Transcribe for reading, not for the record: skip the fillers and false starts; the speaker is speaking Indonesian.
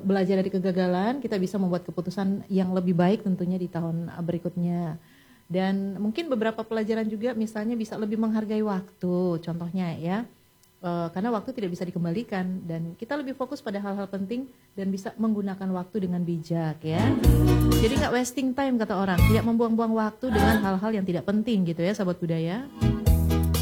belajar dari kegagalan, kita bisa membuat keputusan yang lebih baik tentunya di tahun berikutnya. Dan mungkin beberapa pelajaran juga misalnya bisa lebih menghargai waktu, contohnya ya. Karena waktu tidak bisa dikembalikan dan kita lebih fokus pada hal-hal penting dan bisa menggunakan waktu dengan bijak ya. Jadi nggak wasting time kata orang, tidak membuang-buang waktu dengan hal-hal yang tidak penting gitu ya sahabat budaya.